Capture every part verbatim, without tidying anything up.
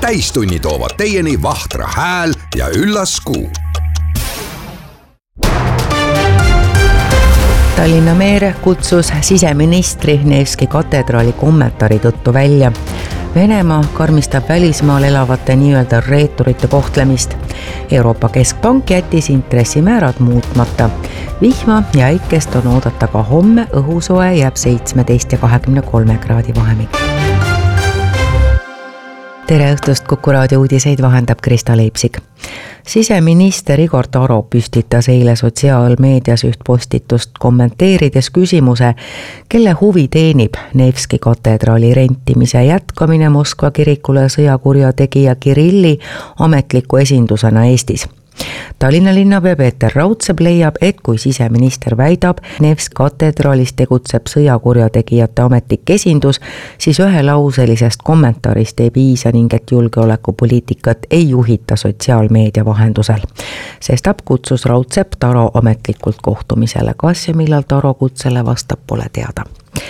täistunni toovad teieni Vahtra hääl ja üllas kuu. Tallinna meer kutsus siseministri Nevski katedraali kommentaari tõttu välja. Venemaa karmistab välismaal elavate nii-öelda reeturite kohtlemist. Euroopa Keskpank jättis intressimäärad muutmata. Vihma ja äikest on oodata ka homme, õhusoe jääb seitsmeteist ja kahekümne kolme kraadi vahemik. Tere õhtust, Kuku raadio uudiseid vahendab Krista Leipsik. Siseminister Igor Taro püstitas eile sotsiaalmeedias üht postitust kommenteerides küsimuse, kelle huvi teenib Nevski katedraali rentimise jätkamine Moskva kirikule sõjakurjategija Kirilli ametliku esindusena Eestis. Tallinna linnapea Peeter Raudsepp leiab, et kui siseminister väidab, Nevski katedraalis tegutseb sõjakurjategijate ametlik esindus, siis ühelauselisest kommentaarist ei piisa ning et julgeolekupoliitikat ei juhita sotsiaalmeedia vahendusel. Sestap kutsus Raudsepp Taro ametlikult kohtumisele. Kas ja millal Taro kutsele vastab, pole teada.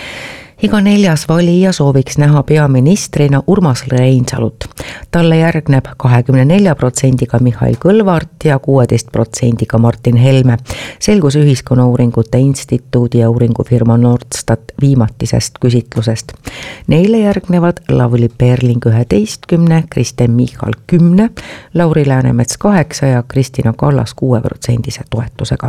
Iga neljas valija sooviks näha peaministrina Urmas Reinsalut. Talle järgneb kahekümne nelja protsendiga Mihhail Kõlvart ja kuueteist protsendiga Martin Helme. Selgus Ühiskonnauuringute Instituudi ja uuringufirma Nordstat viimatisest küsitlusest. Neile järgnevad Lavly Perling üheteistkümne, Kristen Michal kümne, Lauri Läänemets kaheksa ja Kristina Kallas kuue protsendise toetusega.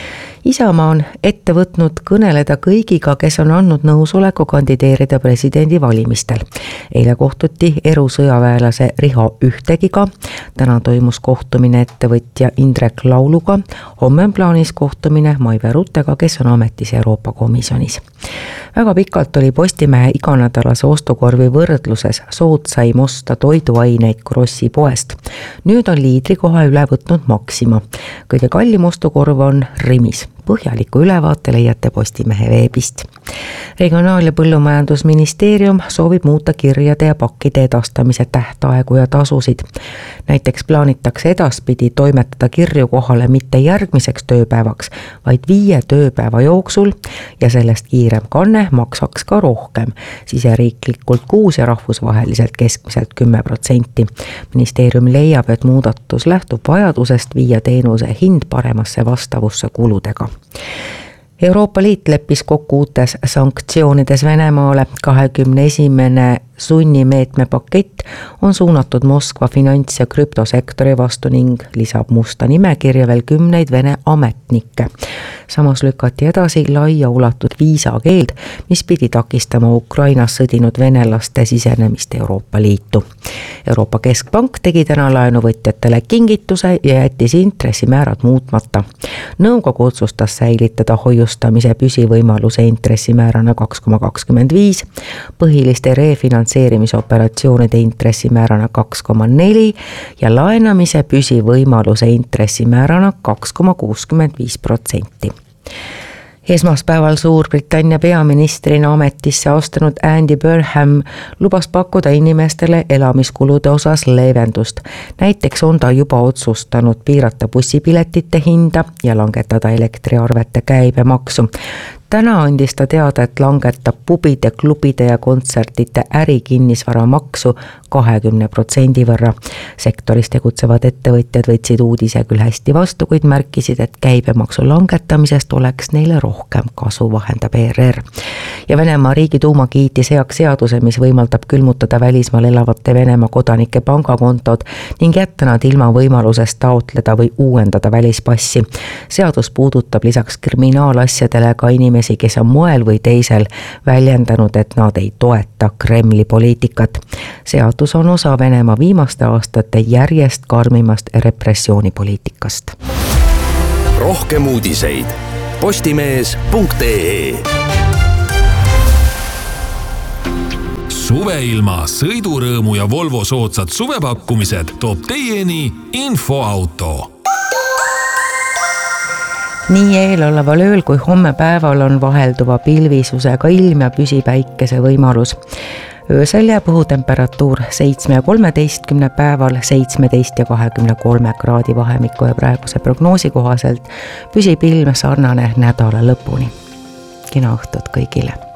Isamaa on ette võtnud kõneleda kõigiga, kes on andnud nõusoleku kandideerida presidendi valimistel. Eile kohtuti erusõjaväelase Riho Ühtegiga, täna toimus kohtumine ettevõtja Indrek Lauluga, homme on plaanis kohtumine Maive Ruttega, kes on ametis Euroopa Komisjonis. Väga pikalt oli Postimehe iganädalase ostukorvi võrdluses soodsaim osta toiduaineid Krossi poest. Nüüd on liidrikoha üle võtnud Maxima. Kõige kallim ostukorv on Rimis. Põhjaliku ülevaate leiate Postimehe veebist. Regionaal- ja põllumajandusministeerium soovib muuta kirjade ja pakkide edastamise tähtaegu ja tasusid. Näiteks plaanitakse edaspidi toimetada kirju kohale mitte järgmiseks tööpäevaks, vaid viie tööpäeva jooksul ja sellest kiirem kanne maksaks ka rohkem, siseriiklikult kuus ja rahvusvaheliselt keskmiselt kümme protsenti. Ministeerium leiab, et muudatus lähtub vajadusest viia teenuse hind paremasse vastavusse kuludega. Euroopa Liit leppis kokku uutes sanktsioonides Venemaale. kahekümne esimene sunnimeetme pakett on suunatud Moskva finants- ja krüptosektori vastu ning lisab musta nimekirja veel kümneid Vene ametnikke. Samas lükati edasi laia ulatud viisakeeld, mis pidi takistama Ukrainas sõdinud venelaste sisenemist Euroopa Liitu. Euroopa Keskpank tegi täna laenuvõtjatele kingituse ja jättis intressimäärad muutmata. Nõukogu otsustas säilitada hoiustamise püsivõimaluse intressimäärana kaks koma kakskümmend viis, põhiliste refinantseerimisoperatsioonide intressimäärana kaks koma neli ja laenamise püsivõimaluse intressimäärana kaks koma kuuskümmend viis protsenti. Esmaspäeval Suurbritannia peaministrina ametisse astunud Andy Burnham lubas pakkuda inimestele elamiskulude osas leevendust. Näiteks on ta juba otsustanud piirata bussipiletite hinda ja langetada elektriarvete käibemaksu. Täna andis ta teada, et langetab pubide, klubide ja kontsertide ärikinnisvara maksu kahekümne protsendi võrra. Sektoris tegutsevad ettevõtjad võtsid uudise küll hästi vastu, kuid märkisid, et käibemaksu langetamisest oleks neile rohkem kasu, vahendab E R R. Ja Venemaa Riigiduuma kiitis heaks seaduse, mis võimaldab külmutada välismaal elavate Venemaa kodanike pangakontod ning jätta nad ilma võimalusest taotleda või uuendada välispassi. Seadus puudutab lisaks kriminaalasjadele ka inimesi, kes on moel või teisel väljendanud, et nad ei toeta Kremli poliitikat. Seadus on osa Venemaa viimaste aastate järjest karmimast repressioonipoliitikast. Rohkem uudiseid postimees punkt ee. Suveilma, sõidurõõmu ja Volvo soodsad suvepakkumised toob teieni Infoauto. Nii eeloleval ööl kui homme päeval on vahelduva pilvisusega ilm ja püsipäikese võimalus. Öösel jääb õhutemperatuur seitsme ja kolmeteistkümne päeval seitsmeteist ja kahekümne kolme kraadi vahemikku ja praeguse prognoosi kohaselt püsib ilm sarnane nädala lõpuni. Kena õhtut kõigile!